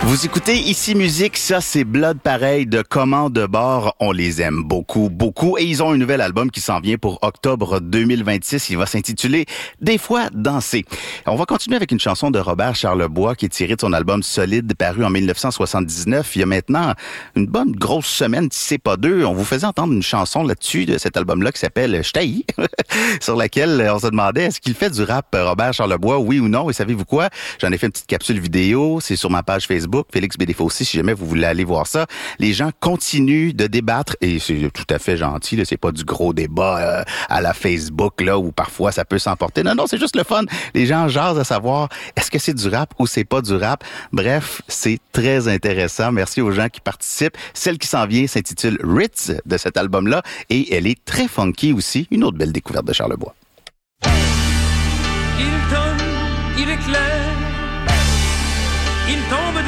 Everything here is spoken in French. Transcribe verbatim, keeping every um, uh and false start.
Vous écoutez Ici Musique, ça c'est Blood Pareil de Commande de bord. On les aime beaucoup, beaucoup. Et ils ont un nouvel album qui s'en vient pour octobre deux mille vingt-six. Il va s'intituler Des fois danser. On va continuer avec une chanson de Robert Charlebois qui est tirée de son album Solide paru en dix-neuf cent soixante-dix-neuf. Il y a maintenant une bonne grosse semaine, si c'est pas deux. On vous faisait entendre une chanson là-dessus de cet album-là qui s'appelle Je t'haïs, sur laquelle on se demandait est-ce qu'il fait du rap Robert Charlebois, oui ou non. Et savez-vous quoi? J'en ai fait une petite capsule vidéo. C'est sur ma page Facebook. Félix Bédéfossi, si jamais vous voulez aller voir ça. Les gens continuent de débattre et c'est tout à fait gentil, là, c'est pas du gros débat euh, à la Facebook là où parfois ça peut s'emporter. Non, non, c'est juste le fun. Les gens jasent à savoir est-ce que c'est du rap ou c'est pas du rap. Bref, c'est très intéressant. Merci aux gens qui participent. Celle qui s'en vient s'intitule Ritz de cet album-là et elle est très funky aussi. Une autre belle découverte de Charlebois. Il donne, il éclaire, il tombe